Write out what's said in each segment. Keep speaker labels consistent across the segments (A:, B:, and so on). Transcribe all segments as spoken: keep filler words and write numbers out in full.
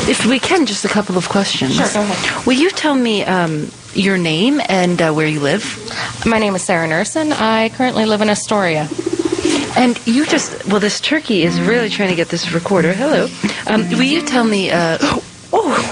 A: If we can, just a couple of questions.
B: Sure, go ahead.
A: Will you tell me um, your name and uh, where you live?
B: My name is Sarah Nerson. I currently live in Astoria.
A: And you just, well, this turkey is really trying to get this recorder. Hello. Um, will you tell me, uh, oh,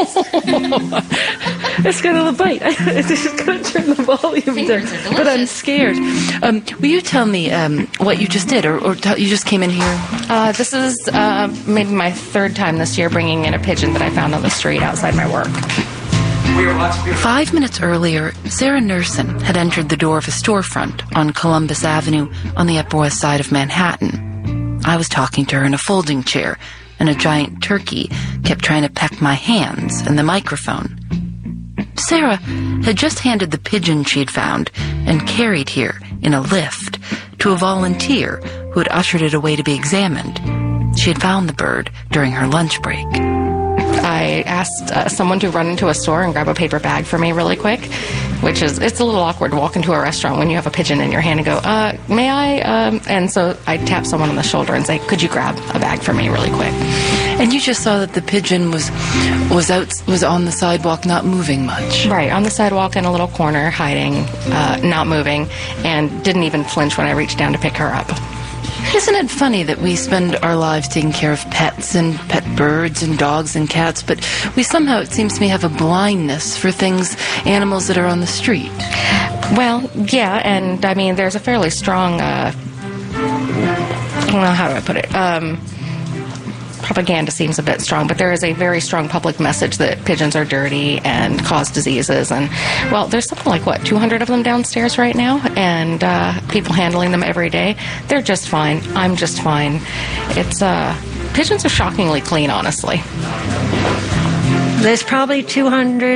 A: it's got a little bite. I just got to turn the volume down, but I'm scared. Um, will you tell me um, what you just did, or, or t- you just came in here?
B: Uh, this is uh, maybe my third time this year bringing in a pigeon that I found on the street outside my work.
A: Five minutes earlier, Sarah Nerson had entered the door of a storefront on Columbus Avenue on the Upper West Side of Manhattan. I was talking to her in a folding chair, and a giant turkey kept trying to peck my hands and the microphone. Sarah had just handed the pigeon she'd found and carried here in a lift to a volunteer who had ushered it away to be examined. She had found the bird during her lunch break.
B: I asked uh, someone to run into a store and grab a paper bag for me really quick, which is, it's a little awkward to walk into a restaurant when you have a pigeon in your hand and go, uh, may I? Um, and so I tap someone on the shoulder and say, could you grab a bag for me really quick?
A: And you just saw that the pigeon was was out was on the sidewalk, not moving much.
B: Right, on the sidewalk in a little corner, hiding, uh, not moving, and didn't even flinch when I reached down to pick her up.
A: Isn't it funny that we spend our lives taking care of pets and pet birds and dogs and cats, but we somehow, it seems to me, have a blindness for things, animals that are on the street?
B: Well, yeah, and I mean, there's a fairly strong, uh, I don't know, how do I put it? Um, propaganda seems a bit strong, but there is a very strong public message that pigeons are dirty and cause diseases. And, well, there's something like, what, two hundred of them downstairs right now? And uh, people handling them every day. They're just fine. I'm just fine. It's, uh, pigeons are shockingly clean, honestly.
C: There's probably two hundred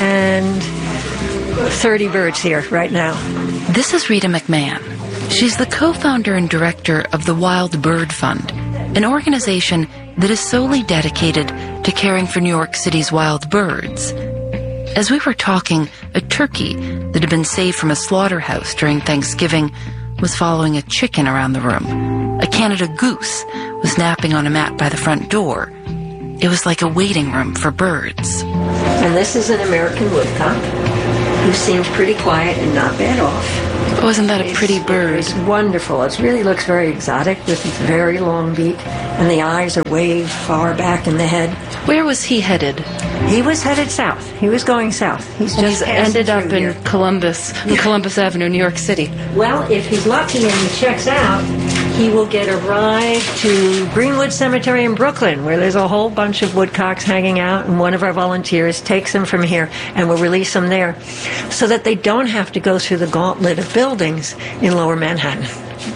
C: thirty birds here right now.
A: This is Rita McMahon. She's the co-founder and director of the Wild Bird Fund, an organization that is solely dedicated to caring for New York City's wild birds. As we were talking, a turkey that had been saved from a slaughterhouse during Thanksgiving was following a chicken around the room. A Canada goose was napping on a mat by the front door. It was like a waiting room for birds.
C: And this is an American woodcock who seems pretty quiet and not bad off.
A: Wasn't that a pretty bird?
C: It's wonderful. It really looks very exotic with its very long beak, and the eyes are way far back in the head.
A: Where was he headed?
C: He was headed south. He was going south. He's
A: And
C: just
A: he's ended up in
C: here.
A: Columbus, on Columbus Avenue, New York City.
C: Well, if he's lucky and he checks out, he will get a ride to Greenwood Cemetery in Brooklyn, where there's a whole bunch of woodcocks hanging out, and one of our volunteers takes them from here and will release them there so that they don't have to go through the gauntlet of buildings in Lower Manhattan.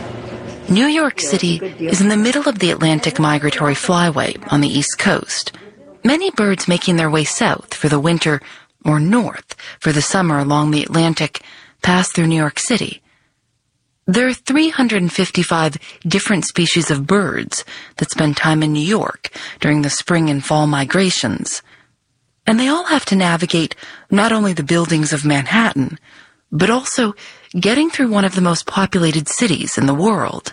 A: New York City is in the middle of the Atlantic Migratory Flyway on the East Coast. Many birds making their way south for the winter or north for the summer along the Atlantic pass through New York City. There are three hundred fifty-five different species of birds that spend time in New York during the spring and fall migrations. And they all have to navigate not only the buildings of Manhattan, but also getting through one of the most populated cities in the world.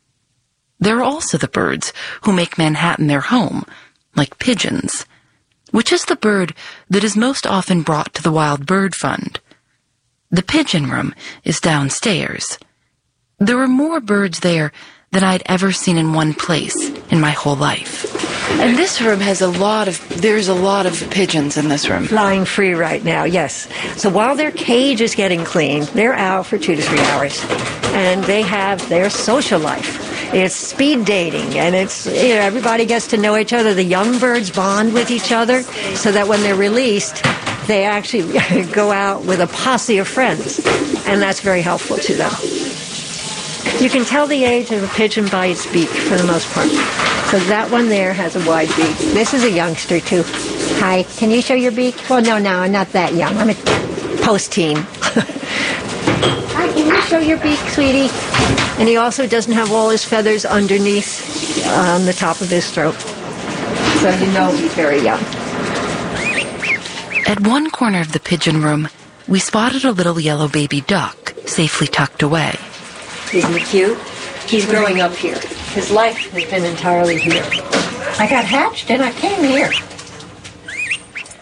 A: There are also the birds who make Manhattan their home, like pigeons, which is the bird that is most often brought to the Wild Bird Fund. The pigeon room is downstairs. There were more birds there than I'd ever seen in one place in my whole life. And this room has a lot of, there's a lot of pigeons in this room.
C: Flying free right now, yes. So while their cage is getting cleaned, they're out for two to three hours. And they have their social life. It's speed dating, and it's, you know, everybody gets to know each other. The young birds bond with each other so that when they're released, they actually go out with a posse of friends. And that's very helpful to them. You can tell the age of a pigeon by its beak, for the most part. So that one there has a wide beak. This is a youngster, too. Hi, can you show your beak? Well, no, no, I'm not that young. I'm a post-teen. Hi, can you show your beak, sweetie? And he also doesn't have all his feathers underneath uh, on the top of his throat. So you know he's very young.
A: At one corner of the pigeon room, we spotted a little yellow baby duck safely tucked away.
C: Isn't he cute? He's growing up here. His life has been entirely here. I got hatched and I came here.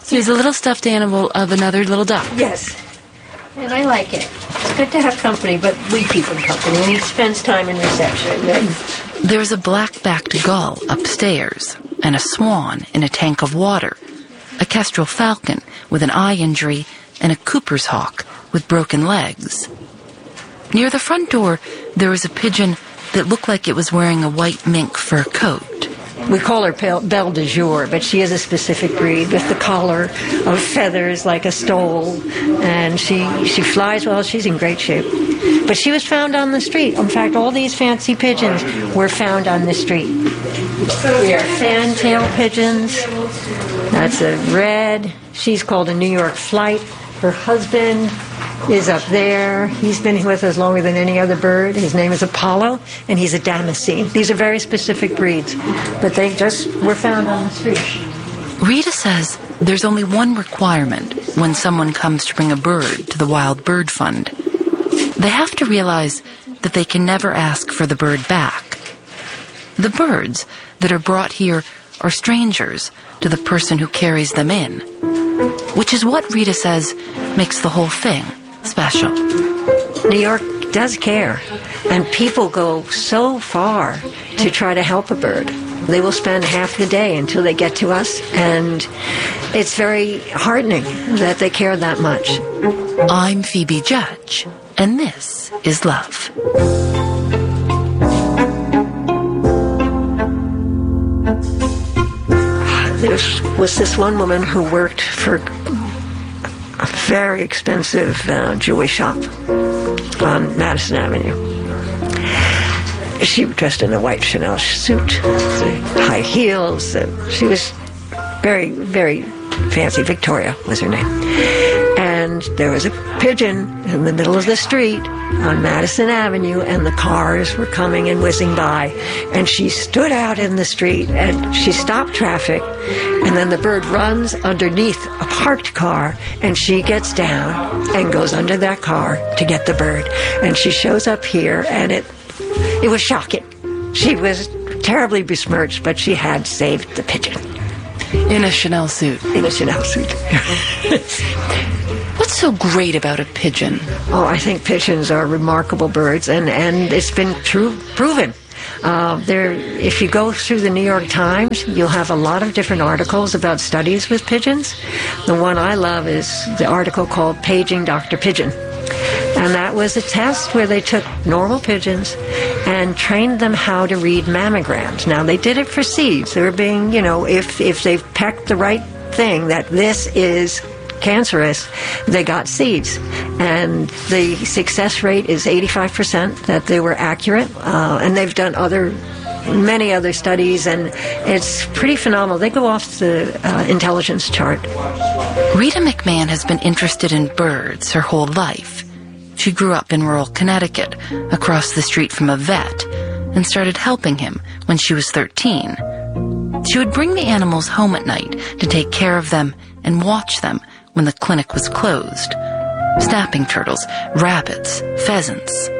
A: Here's a little stuffed animal of another little duck.
C: Yes. And I like it. It's good to have company, but we keep him company. And he spends time in reception.
A: There's a black-backed gull upstairs, and a swan in a tank of water, a kestrel falcon with an eye injury, and a Cooper's hawk with broken legs. Near the front door, there was a pigeon that looked like it was wearing a white mink fur coat.
C: We call her Belle de Jour, but she is a specific breed with the collar of feathers like a stole, and she she flies well. She's in great shape. But she was found on the street. In fact, all these fancy pigeons were found on the street. We are fantail pigeons. That's a red. She's called a New York Flight. Her husband is up there. He's been with us longer than any other bird. His name is Apollo, and he's a Damascene. These are very specific breeds, but they just were found on the street.
A: Rita says there's only one requirement when someone comes to bring a bird to the Wild Bird Fund. They have to realize that they can never ask for the bird back. The birds that are brought here are strangers to the person who carries them in, which is what Rita says makes the whole thing special.
C: New York does care, and people go so far to try to help a bird. They will spend half the day until they get to us, and it's very heartening that they care that much.
A: I'm Phoebe Judge, and this is Love.
C: There was this one woman who worked for a very expensive uh, jewelry shop on Madison Avenue. She was dressed in a white Chanel suit, high heels. Uh, she was very, very fancy. Victoria was her name. And there was a pigeon in the middle of the street on Madison Avenue, and the cars were coming and whizzing by. And she stood out in the street, and she stopped traffic, and then the bird runs underneath a parked car, and she gets down and goes under that car to get the bird. And she shows up here, and it it was shocking. She was terribly besmirched, but she had saved the pigeon.
A: In a Chanel suit.
C: In a Chanel suit.
A: What's so great about a pigeon?
C: Oh, I think pigeons are remarkable birds, and, and it's been true, proven. Uh, there, if you go through the New York Times, you'll have a lot of different articles about studies with pigeons. The one I love is the article called Paging Doctor Pigeon. And that was a test where they took normal pigeons and trained them how to read mammograms. Now, they did it for seeds. They were being, you know, if, if they pecked the right thing, that this is cancerous, they got seeds. And the success rate is eighty-five percent that they were accurate. Uh, and they've done other, many other studies, and it's pretty phenomenal. They go off the uh, intelligence chart.
A: Rita McMahon has been interested in birds her whole life. She grew up in rural Connecticut, across the street from a vet, and started helping him when she was thirteen. She would bring the animals home at night to take care of them and watch them when the clinic was closed. Snapping turtles, rabbits, pheasants.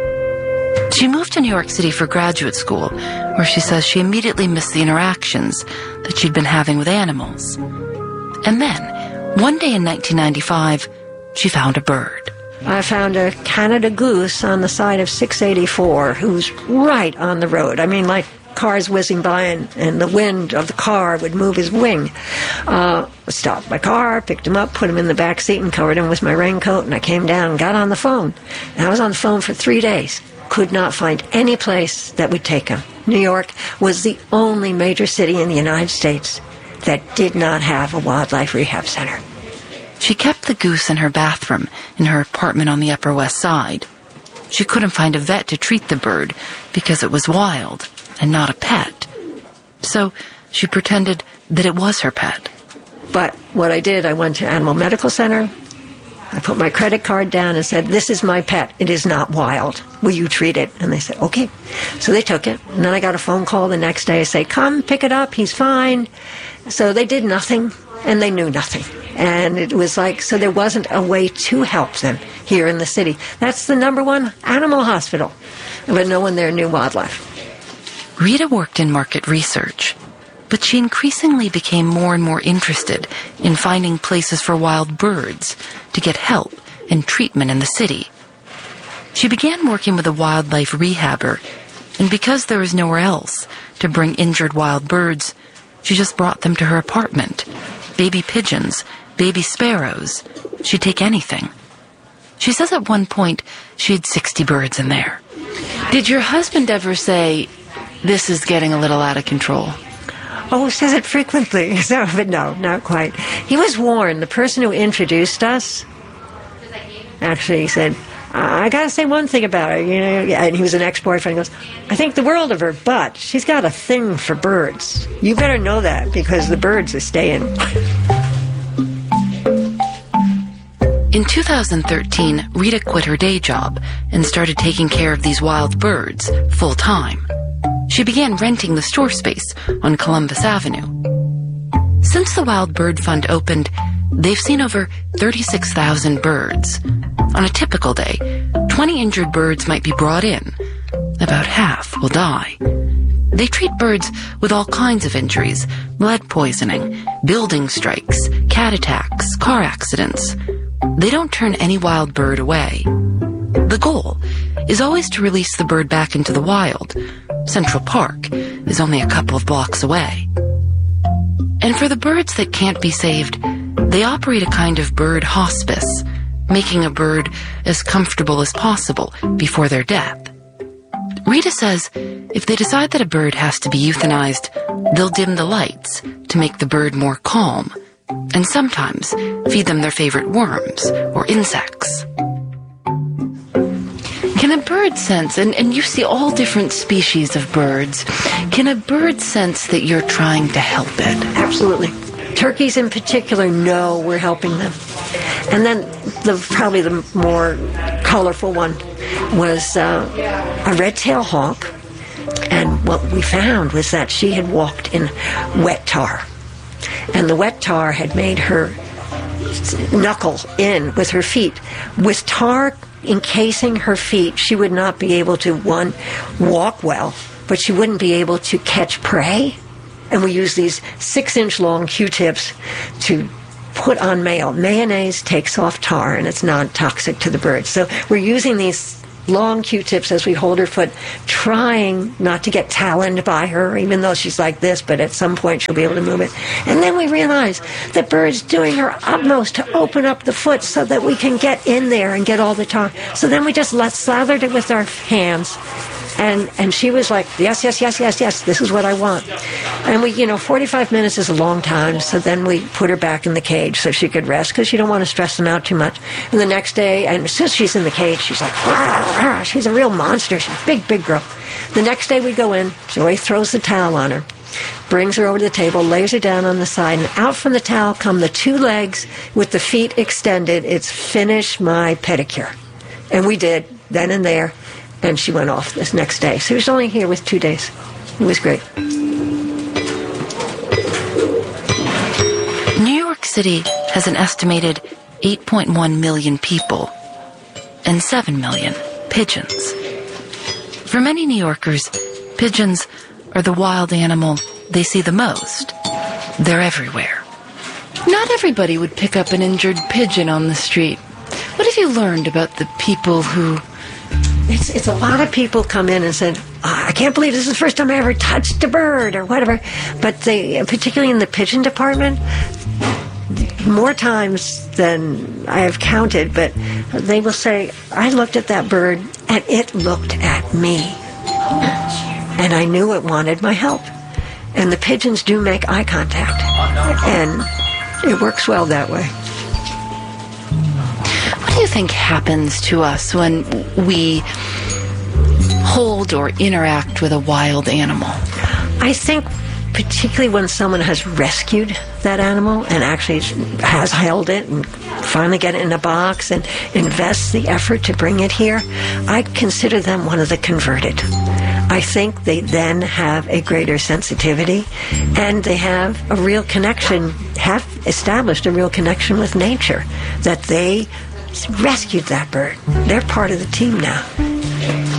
A: She moved to New York City for graduate school, where she says she immediately missed the interactions that she'd been having with animals. And then, one day in nineteen ninety-five, she found a bird.
C: I found a Canada goose on the side of six eighty-four who's right on the road. I mean, like cars whizzing by, and, and the wind of the car would move his wing. Uh, stopped my car, picked him up, put him in the back seat, and covered him with my raincoat, and I came down and got on the phone. And I was on the phone for three days. Could not find any place that would take him. New York was the only major city in the United States that did not have a wildlife rehab center.
A: She kept the goose in her bathroom in her apartment on the Upper West Side. She couldn't find a vet to treat the bird because it was wild and not a pet. So she pretended that it was her pet.
C: But what I did, I went to Animal Medical Center. I put my credit card down and said, "This is my pet. It is not wild. Will you treat it?" And they said, "Okay." So they took it. And then I got a phone call the next day. I say, "Come, pick it up. He's fine." So they did nothing, and they knew nothing. And it was like, so there wasn't a way to help them here in the city. That's the number one animal hospital. But no one there knew wildlife.
A: Rita worked in market research. but she increasingly became more and more interested in finding places for wild birds to get help and treatment in the city. She began working with a wildlife rehabber, and because there was nowhere else to bring injured wild birds, she just brought them to her apartment. Baby pigeons, baby sparrows. She'd take anything. She says at one point she had sixty birds in there. Did your husband ever say, "This is getting a little out of control"?
C: Oh, says it frequently. So, but no, not quite. He was warned. The person who introduced us actually said, I gotta say one thing about her, you know, and he was an ex-boyfriend. He goes, I think the world of her, but she's got a thing for birds. You better know that, because the birds are staying.
A: In two thousand thirteen, Rita quit her day job and started taking care of these wild birds full-time. She began renting the store space on Columbus Avenue. Since the Wild Bird Fund opened, they've seen over thirty-six thousand birds. On a typical day, twenty injured birds might be brought in. About half will die. They treat birds with all kinds of injuries: lead poisoning, building strikes, cat attacks, car accidents. They don't turn any wild bird away. The goal is always to release the bird back into the wild. Central Park is only a couple of blocks away. And for the birds that can't be saved, they operate a kind of bird hospice, making a bird as comfortable as possible before their death. Rita says if they decide that a bird has to be euthanized, they'll dim the lights to make the bird more calm, and sometimes feed them their favorite worms or insects. Can a bird sense, and, and you see all different species of birds, can a bird sense that you're trying to help it?
C: Absolutely. Turkeys in particular know we're helping them. And then the probably the more colorful one was uh, a red-tailed hawk. And what we found was that she had walked in wet tar. And the wet tar had made her knuckle in with her feet. With tar encasing her feet, she would not be able to, one, walk well, but she wouldn't be able to catch prey. And we use these six-inch long Q-tips to put on mayo. Mayonnaise takes off tar, and it's non-toxic to the birds. So we're using these long Q-tips as we hold her foot, trying not to get taloned by her, even though she's like this, but at some point she'll be able to move it. And then we realize the bird's doing her utmost to open up the foot so that we can get in there and get all the tar. So then we just let, slathered it with our hands, and and she was like, yes, yes, yes, yes, yes, this is what I want. And we, you know, forty-five minutes is a long time, so then we put her back in the cage so she could rest, because you don't want to stress them out too much. And the next day, and as soon as she's in the cage, she's like, rah, rah, she's a real monster. She's a big, big girl. The next day we go in, Joy throws the towel on her, brings her over to the table, lays her down on the side, and out from the towel come the two legs with the feet extended. It's finish my pedicure. And we did, then and there. And she went off this next day. So she was only here with two days. It was great.
A: New York City has an estimated eight point one million people and seven million pigeons. For many New Yorkers, pigeons are the wild animal they see the most. They're everywhere. Not everybody would pick up an injured pigeon on the street. What have you learned about the people who...
C: It's, it's a lot of people come in and said, oh, I can't believe this is the first time I ever touched a bird or whatever. But they, particularly in the pigeon department, more times than I have counted, but they will say, I looked at that bird and it looked at me. And I knew it wanted my help. And the pigeons do make eye contact. And it works well that way.
A: What do you think happens to us when we hold or interact with a wild animal?
C: I think particularly when someone has rescued that animal and actually has held it and finally get it in a box and invests the effort to bring it here, I consider them one of the converted. I think they then have a greater sensitivity, and they have a real connection, have established a real connection with nature, that they rescued that bird. They're part of the team now.